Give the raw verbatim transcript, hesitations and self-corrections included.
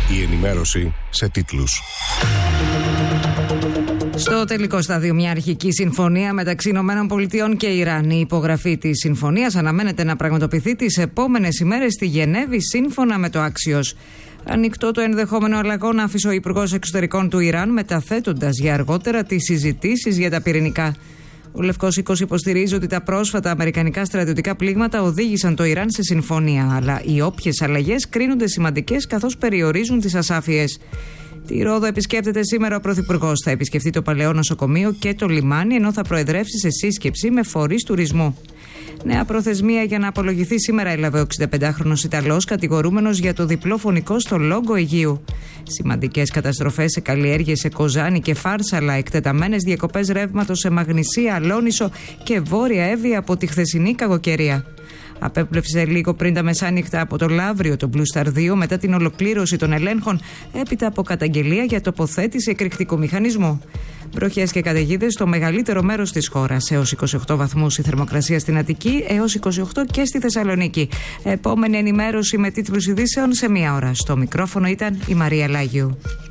Η ενημέρωση σε τίτλους. Στο τελικό στάδιο, μια αρχική συμφωνία μεταξύ Ηνωμένων Πολιτειών και Ιράν. Η υπογραφή της συμφωνίας αναμένεται να πραγματοποιηθεί τις επόμενες ημέρες στη Γενέβη, σύμφωνα με το Axios. Ανοιχτό το ενδεχόμενο αλλαγών, άφησε ο Υπουργός Εξωτερικών του Ιράν, μεταθέτοντας για αργότερα τις συζητήσεις για τα πυρηνικά. Ο Λευκός Οίκος υποστηρίζει ότι τα πρόσφατα αμερικανικά στρατιωτικά πλήγματα οδήγησαν το Ιράν σε συμφωνία, αλλά οι όποιες αλλαγές κρίνονται σημαντικές καθώς περιορίζουν τις ασάφειες. Τη Ρόδο επισκέπτεται σήμερα ο Πρωθυπουργός. Θα επισκεφτεί το παλαιό νοσοκομείο και το λιμάνι, ενώ θα προεδρεύσει σε σύσκεψη με φορείς τουρισμού. Νέα προθεσμία για να απολογηθεί σήμερα έλαβε ο εξηνταπεντάχρονος Ιταλός, κατηγορούμενος για το διπλό φωνικό στο Λόγκο Αιγείου. Σημαντικές καταστροφές σε καλλιέργειες σε Κοζάνη και Φάρσαλα, εκτεταμένες διακοπές ρεύματος σε Μαγνησία, Αλόνισο και Βόρεια Εύβοια από τη χθεσινή κακοκαιρία. Απέπλευσε λίγο πριν τα μεσάνυχτα από το Λαύριο το Blue Star δύο μετά την ολοκλήρωση των ελέγχων, έπειτα από καταγγελία για τοποθέτηση εκρηκτικού μηχανισμού. Βροχές και καταιγίδες στο μεγαλύτερο μέρος της χώρας. Έως είκοσι οκτώ βαθμούς η θερμοκρασία στην Αττική, έως είκοσι οκτώ και στη Θεσσαλονίκη. Επόμενη ενημέρωση με τίτλους ειδήσεων σε μία ώρα. Στο μικρόφωνο ήταν η Μαρία Λάγιου.